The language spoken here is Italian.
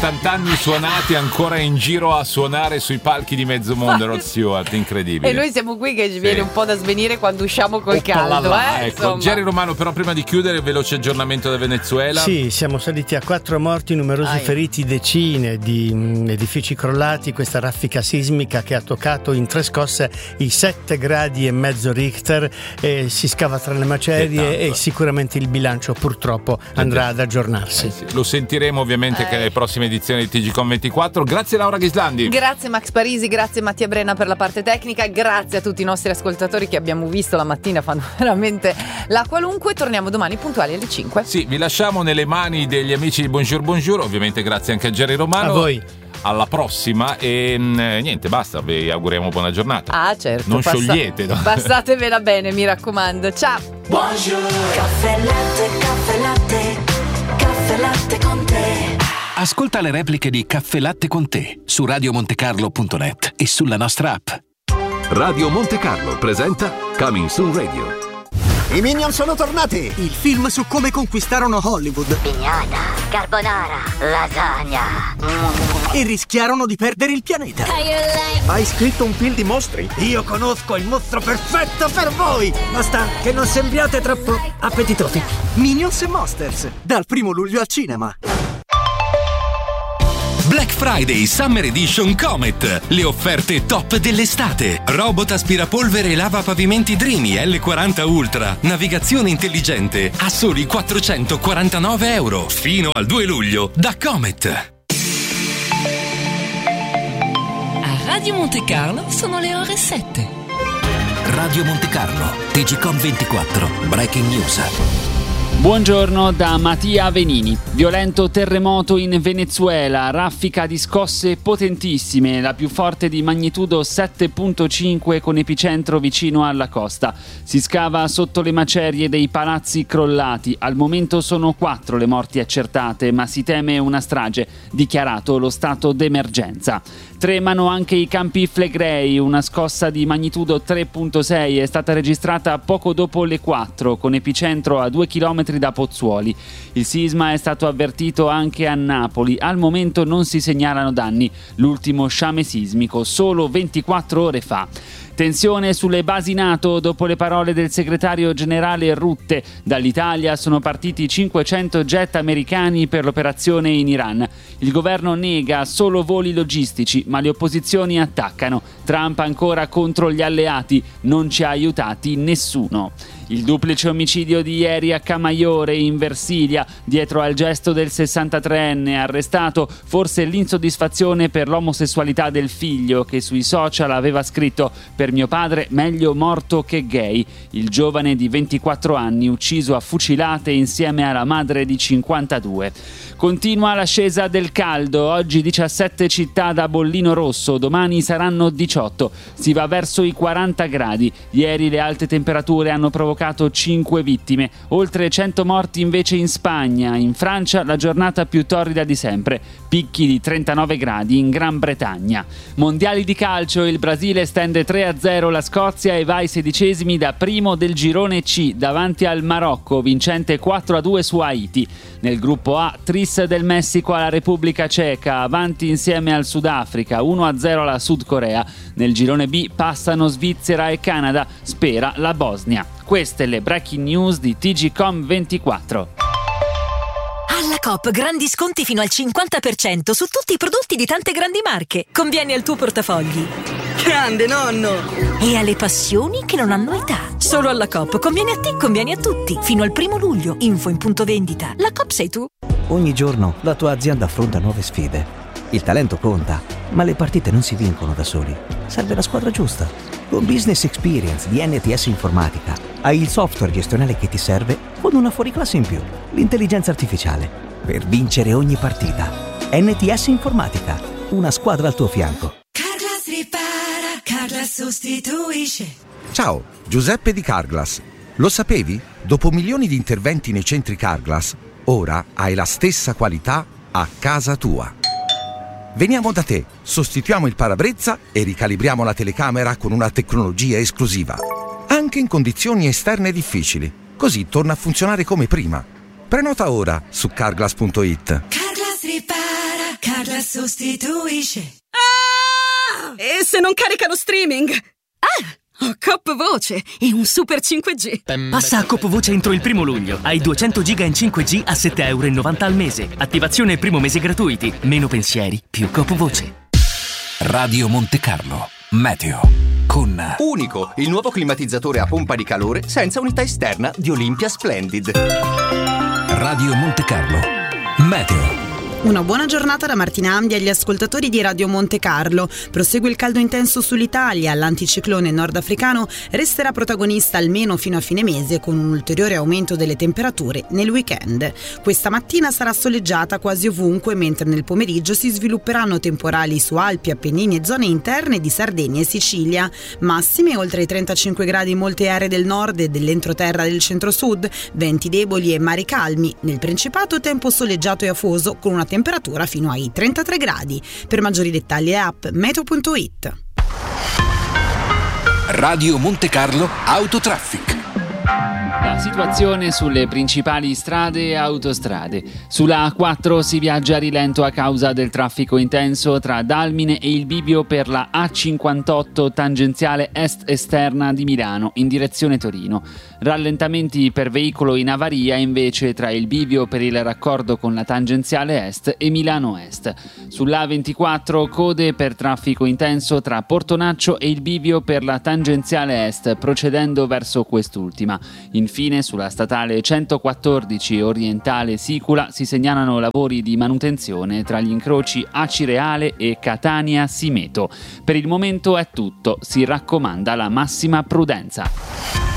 70 anni suonati, ancora in giro a suonare sui palchi di mezzo mondo. Rod Stewart, incredibile. E noi siamo qui che ci viene un po' da svenire quando usciamo col caldo. Ecco, Jerry Romano, però prima di chiudere il veloce aggiornamento da Venezuela. Sì, siamo saliti a 4 morti, numerosi feriti, decine di edifici crollati. Questa raffica sismica che ha toccato in 3 scosse i 7,5 gradi Richter, si scava tra le macerie e sicuramente il bilancio purtroppo andrà ad aggiornarsi. Sì. Lo sentiremo ovviamente che nelle prossime edizioni di TGCOM 24. Grazie Laura Ghislandi. Grazie Max Parisi, grazie Mattia Brenna per la parte tecnica, grazie a tutti i nostri ascoltatori che abbiamo visto la mattina, fanno veramente la qualunque. Torniamo domani puntuali alle 5. Sì, vi lasciamo nelle mani degli amici di Bonjour, ovviamente grazie anche a Jerry Romano. A voi. Alla prossima e niente, basta, vi auguriamo buona giornata. Ah, certo. Non sciogliete. No? Passatevela bene, mi raccomando. Ciao. Buongiorno. Caffè latte con te. Ascolta le repliche di Caffè Latte con te su radiomontecarlo.net e sulla nostra app. Radio Monte Carlo presenta Coming Soon Radio. I Minions sono tornati! Il film su come conquistarono Hollywood. Pignata, carbonara, lasagna. E rischiarono di perdere il pianeta. Hai scritto un film di mostri? Io conosco il mostro perfetto per voi! Basta che non sembriate troppo appetitosi. Minions e Monsters, dal 1 luglio al cinema. Black Friday Summer Edition Comet. Le offerte top dell'estate. Robot aspirapolvere e lava pavimenti Dreamy L40 Ultra. Navigazione intelligente a soli €449. Fino al 2 luglio da Comet. A Radio Monte Carlo sono le ore 7. Radio Monte Carlo. TGCOM 24. Breaking News. Buongiorno da Mattia Venini. Violento terremoto in Venezuela, raffica di scosse potentissime, la più forte di magnitudo 7.5 con epicentro vicino alla costa. Si scava sotto le macerie dei palazzi crollati. Al momento sono 4 le morti accertate, ma si teme una strage, dichiarato lo stato d'emergenza. Tremano anche i Campi Flegrei, una scossa di magnitudo 3.6 è stata registrata poco dopo le 4, con epicentro a 2 km da Pozzuoli. Il sisma è stato avvertito anche a Napoli, al momento non si segnalano danni, l'ultimo sciame sismico solo 24 ore fa. Tensione sulle basi NATO dopo le parole del segretario generale Rutte. Dall'Italia sono partiti 500 jet americani per l'operazione in Iran. Il governo nega solo voli logistici, ma le opposizioni attaccano. Trump ancora contro gli alleati, non ci ha aiutati nessuno. Il duplice omicidio di ieri a Camaiore in Versilia, dietro al gesto del 63enne arrestato, forse l'insoddisfazione per l'omosessualità del figlio che sui social aveva scritto «Per mio padre meglio morto che gay». Il giovane di 24 anni ucciso a fucilate insieme alla madre di 52. Continua l'ascesa del caldo, oggi 17 città da bollino rosso, domani saranno 18, si va verso i 40 gradi. Ieri le alte temperature hanno provocato 5 vittime, oltre 100 morti invece in Spagna. In Francia la giornata più torrida di sempre, picchi di 39 gradi in Gran Bretagna. Mondiali di calcio, il Brasile stende 3-0 la Scozia e va ai 16esimi da primo del girone C davanti al Marocco, vincente 4-2 su Haiti. Nel gruppo A, tris del Messico alla Repubblica Ceca, avanti insieme al Sudafrica, 1-0 alla Sud Corea. Nel girone B passano Svizzera e Canada, spera la Bosnia. Queste le breaking news di TGCOM 24. Alla Coop grandi sconti fino al 50% su tutti i prodotti di tante grandi marche. Conviene al tuo portafogli. Grande nonno! E alle passioni che non hanno età. Solo alla Coop conviene a te, conviene a tutti. Fino al 1 luglio. Info in punto vendita. La Coop sei tu. Ogni giorno la tua azienda affronta nuove sfide. Il talento conta, ma le partite non si vincono da soli. Serve la squadra giusta. Con Business Experience di NTS Informatica hai il software gestionale che ti serve con una fuoriclasse in più, l'intelligenza artificiale, per vincere ogni partita. NTS Informatica, una squadra al tuo fianco. Carglass ripara, Carglass sostituisce. Ciao, Giuseppe di Carglass. Lo sapevi? Dopo milioni di interventi nei centri Carglass, ora hai la stessa qualità a casa tua. Veniamo da te, sostituiamo il parabrezza e ricalibriamo la telecamera con una tecnologia esclusiva. Anche in condizioni esterne difficili. Così torna a funzionare come prima. Prenota ora su carglass.it. Carglass ripara, Carla sostituisce. E se non carica lo streaming? Ho Coop Voce e un super 5G. Passa a Coop Voce entro il 1° luglio. Hai 200 giga in 5G a €7,90 al mese. Attivazione e primo mese gratuiti. Meno pensieri, più Coop Voce. Radio Monte Carlo. Meteo. Con Unico, il nuovo climatizzatore a pompa di calore senza unità esterna di Olympia Splendid. Radio Monte Carlo. Meteo. Una buona giornata da Martina Amdi agli ascoltatori di Radio Monte Carlo. Prosegue il caldo intenso sull'Italia. L'anticiclone nordafricano resterà protagonista almeno fino a fine mese, con un ulteriore aumento delle temperature nel weekend. Questa mattina sarà soleggiata quasi ovunque, mentre nel pomeriggio si svilupperanno temporali su Alpi, Appennini e zone interne di Sardegna e Sicilia. Massime oltre i 35 gradi in molte aree del nord e dell'entroterra del centro-sud, venti deboli e mari calmi. Nel Principato tempo soleggiato e afoso, con una temperatura fino ai 33 gradi. Per maggiori dettagli app meteo.it. Radio Monte Carlo Autotraffic. La situazione sulle principali strade e autostrade. Sulla A4 si viaggia a rilento a causa del traffico intenso tra Dalmine e il bivio per la A58 tangenziale est esterna di Milano in direzione Torino. Rallentamenti per veicolo in avaria invece tra il bivio per il raccordo con la tangenziale est e Milano Est. Sulla A24 code per traffico intenso tra Portonaccio e il bivio per la tangenziale est procedendo verso quest'ultima. Infine sulla statale 114 orientale Sicula si segnalano lavori di manutenzione tra gli incroci Acireale e Catania Simeto. Per il momento è tutto, si raccomanda la massima prudenza.